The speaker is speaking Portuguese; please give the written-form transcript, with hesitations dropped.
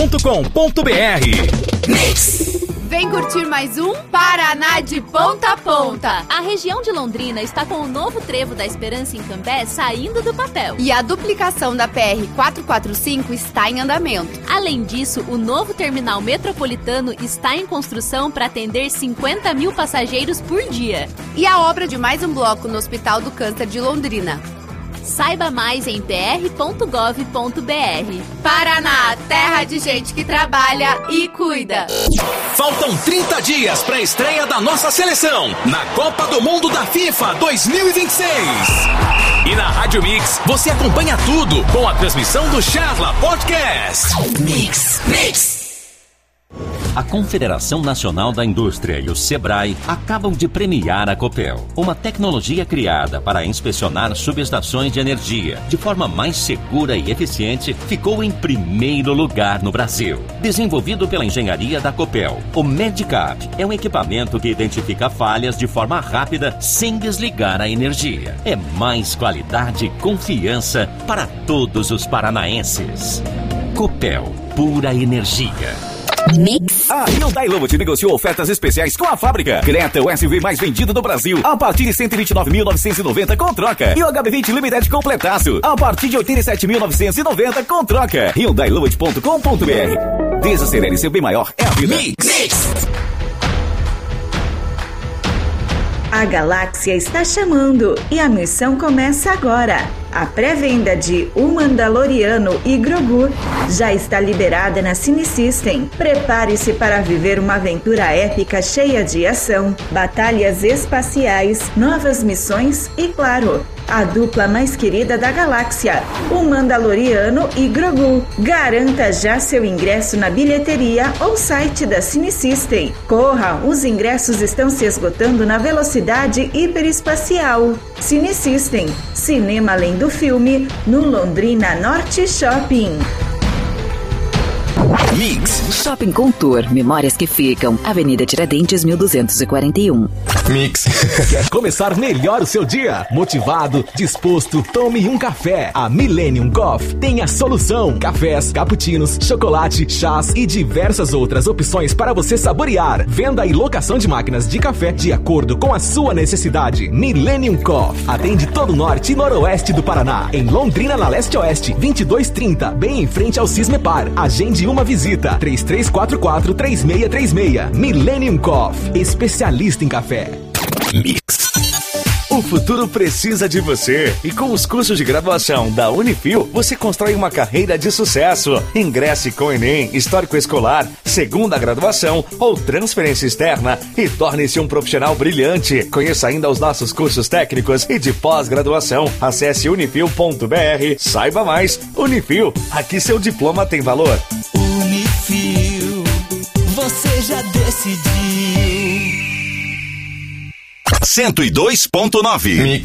Mix. Vem curtir mais um Paraná de ponta a ponta. A região de Londrina está com o novo trevo da Esperança em Cambé saindo do papel. E a duplicação da PR 445 está em andamento. Além disso, o novo terminal metropolitano está em construção para atender 50 mil passageiros por dia. E a obra de mais um bloco no Hospital do Câncer de Londrina. Saiba mais em pr.gov.br. Paraná, terra de gente que trabalha e cuida. Faltam 30 dias para a estreia da nossa seleção na Copa do Mundo da FIFA 2026. E na Rádio Mix, você acompanha tudo com a transmissão do Charla Podcast. Mix. A Confederação Nacional da Indústria e o Sebrae acabam de premiar a Copel, uma tecnologia criada para inspecionar subestações de energia de forma mais segura e eficiente, ficou em primeiro lugar no Brasil. Desenvolvido pela engenharia da Copel, o Medicap é um equipamento que identifica falhas de forma rápida sem desligar a energia. É mais qualidade e confiança para todos os paranaenses. Copel, pura energia. Mix. A Hyundai Lowood negociou ofertas especiais com a fábrica. Creta, o SUV mais vendido do Brasil, a partir de 129.990 com troca. E o HB20 Limited completaço, a partir de 87.990 com troca. HyundaiLowood.com.br. Desacelere, seu bem maior é a vida. Mix. A Galáxia está chamando e a missão começa agora. A pré-venda de O Mandaloriano e Grogu já está liberada na Cine System. Prepare-se para viver uma aventura épica cheia de ação, batalhas espaciais, novas missões e, claro, a dupla mais querida da galáxia, O Mandaloriano e Grogu. Garanta já seu ingresso na bilheteria ou site da Cine System. Corra, os ingressos estão se esgotando na velocidade hiperespacial. Cine System, cinema além do filme, no Londrina Norte Shopping. Mix. Shopping Contour, memórias que ficam. Avenida Tiradentes, 1241. Mix. Quer começar melhor o seu dia? Motivado, disposto, tome um café. A Millennium Coffee tem a solução. Cafés, cappuccinos, chocolate, chás e diversas outras opções para você saborear. Venda e locação de máquinas de café de acordo com a sua necessidade. Millennium Coffee. Atende todo o norte e noroeste do Paraná. Em Londrina, na leste-oeste, 2230, bem em frente ao Cismepar. Agende uma visita. 3344-3636. Millennium Coffee. Especialista em café. Mix. O futuro precisa de você. E com os cursos de graduação da Unifil, você constrói uma carreira de sucesso. Ingresse com Enem, Histórico Escolar, Segunda Graduação ou Transferência Externa e torne-se um profissional brilhante. Conheça ainda os nossos cursos técnicos e de pós-graduação. Acesse unifil.br. Saiba mais. Unifil, aqui seu diploma tem valor. Unifil, você já decidiu. 102.9 Mix.